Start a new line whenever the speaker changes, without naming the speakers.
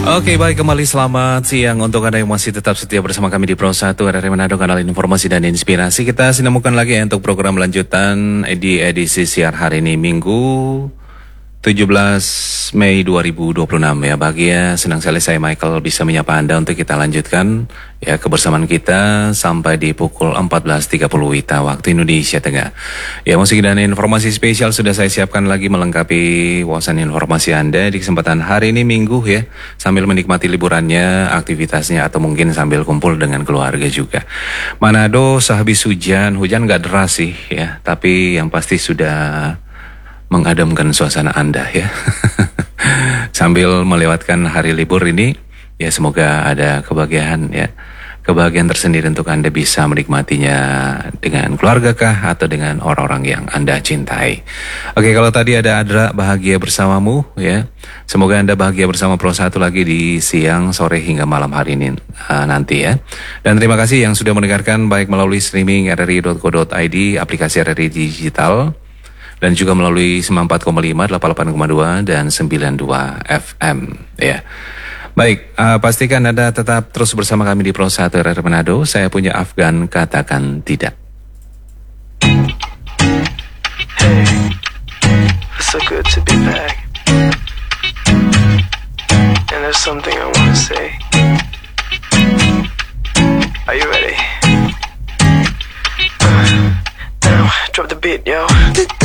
Oke, baik, kembali selamat siang untuk Anda yang masih tetap setia bersama kami di Pro 1 RRI Manado, kanal informasi dan inspirasi. Kita sinemukan lagi ya untuk program lanjutan di edisi siar hari ini Minggu 17 Mei 2026 ya. Bahagia, senang sekali saya Michael bisa menyapa Anda untuk kita lanjutkan ya kebersamaan kita sampai di pukul 14.30 WITA waktu Indonesia Tengah. Ya, musik dan informasi spesial sudah saya siapkan lagi melengkapi wawasan informasi Anda di kesempatan hari ini Minggu ya, sambil menikmati liburannya, aktivitasnya, atau mungkin sambil kumpul dengan keluarga juga. Manado sehabis hujan gak deras sih ya, tapi yang pasti sudah mengadamkan suasana Anda ya. Sambil melewatkan hari libur ini, ya semoga ada kebahagiaan ya. Kebahagiaan tersendiri untuk Anda bisa menikmatinya dengan keluarga kah atau dengan orang-orang yang Anda cintai. Oke, kalau tadi ada Adra bahagia bersamamu ya. Semoga Anda bahagia bersama Pro 1 lagi di siang, sore hingga malam hari ini nanti ya. Dan terima kasih yang sudah mendengarkan baik melalui streaming rri.co.id, aplikasi RRI Digital, dan juga melalui 94,5, 88,2 dan 92 FM ya. Baik, pastikan Anda tetap terus bersama kami di Pro 1 RRI Manado. Saya punya Afgan, katakan tidak.
Hey, it's so good to be back. And there's something I want to say. Are you ready? Now, drop the beat, yo.